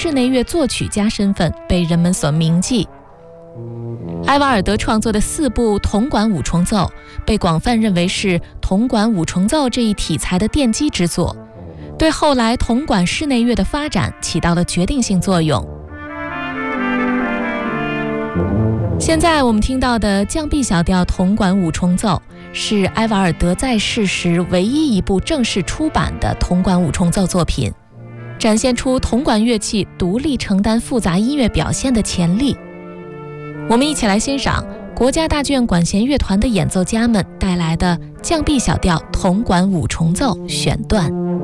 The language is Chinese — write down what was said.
室内乐作曲家身份被人们所铭记。埃瓦尔德创作的4部铜管五重奏被广泛认为是铜管五重奏这一题材的奠基之作，对后来铜管室内乐的发展起到了决定性作用。现在我们听到的降 B 小调铜管五重奏是埃瓦尔德在世时唯一一部正式出版的铜管五重奏作品，展现出铜管乐器独立承担复杂音乐表现的潜力。我们一起来欣赏国家大剧院管弦乐团的演奏家们带来的降 B 小调铜管五重奏选段。